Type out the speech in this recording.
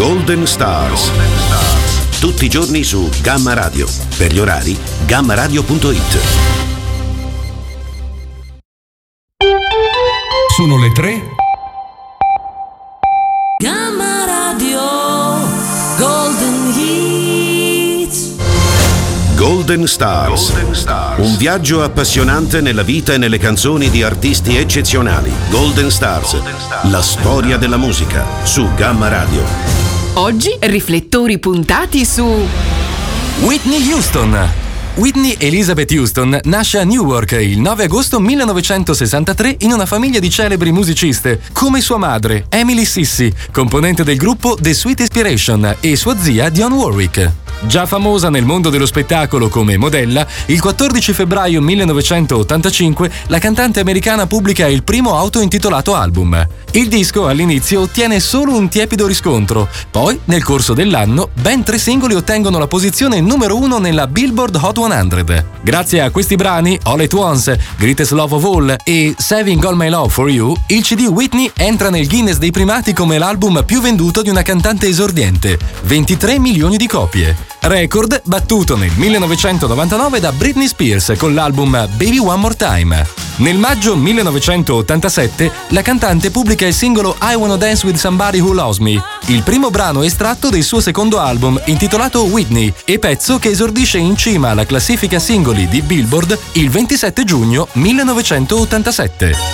Golden Stars. Tutti i giorni su Gamma Radio. Per gli orari, gammaradio.it. Sono le 3. Gamma Radio Golden Hits. Golden Stars. Un viaggio appassionante nella vita e nelle canzoni di artisti eccezionali. Golden Stars. La storia della musica su Gamma Radio. Oggi riflettori puntati su Whitney Houston. Whitney Elizabeth Houston nasce a Newark il 9 agosto 1963 in una famiglia di celebri musiciste, come sua madre, Emily Sissi, componente del gruppo The Sweet Inspiration, e sua zia Dionne Warwick. Già famosa nel mondo dello spettacolo come modella, il 14 febbraio 1985 la cantante americana pubblica il primo autointitolato album. Il disco all'inizio ottiene solo un tiepido riscontro, poi nel corso dell'anno ben 3 singoli ottengono la posizione numero 1 nella Billboard Hot 100. Grazie a questi brani, All at Once, Greatest Love of All e Saving All My Love for You, il CD Whitney entra nel Guinness dei primati come l'album più venduto di una cantante esordiente, 23 milioni di copie. Record battuto nel 1999 da Britney Spears con l'album Baby One More Time. Nel maggio 1987 la cantante pubblica il singolo I Wanna Dance With Somebody Who Loves Me, il primo brano estratto del suo secondo album intitolato Whitney e pezzo che esordisce in cima alla classifica singoli di Billboard il 27 giugno 1987.